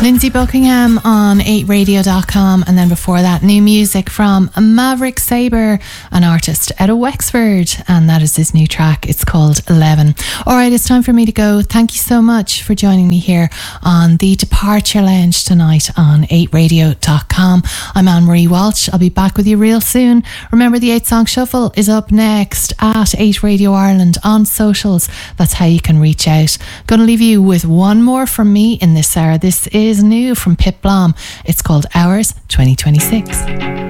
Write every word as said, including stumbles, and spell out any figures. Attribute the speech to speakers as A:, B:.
A: Lindsay Buckingham on eight radio dot com, and then before that, new music from Maverick Sabre, an artist out of Wexford, and that is his new track. It's called eleven. Alright, it's time for me to go. Thank you so much for joining me here on the Departure Lounge tonight on eight radio dot com. I'm Anne-Marie Walsh. I'll be back with you real soon. Remember, the eight Song Shuffle is up next at eight Radio Ireland on socials. That's how you can reach out. Gonna leave you with one more from me in this hour. This is new from Pip Blom. It's called Hours twenty twenty-six.